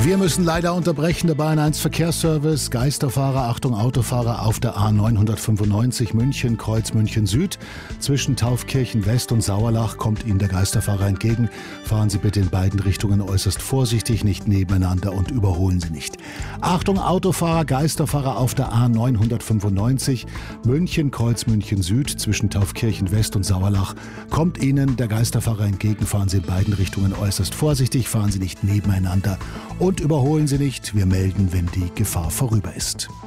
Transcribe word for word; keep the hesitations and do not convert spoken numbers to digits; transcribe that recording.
Wir müssen leider unterbrechen, der Bayern eins Verkehrsservice. Geisterfahrer, Achtung Autofahrer auf der A neunhundertfünfundneunzig München, Kreuz München Süd. Zwischen Taufkirchen West und Sauerlach kommt Ihnen der Geisterfahrer entgegen. Fahren Sie bitte in beiden Richtungen äußerst vorsichtig, nicht nebeneinander und überholen Sie nicht. Achtung Autofahrer, Geisterfahrer auf der A neunhundertfünfundneunzig München, Kreuz München Süd. Zwischen Taufkirchen West und Sauerlach kommt Ihnen der Geisterfahrer entgegen. Fahren Sie in beiden Richtungen äußerst vorsichtig, fahren Sie nicht nebeneinander und überholen Sie nicht. Wir melden, wenn die Gefahr vorüber ist.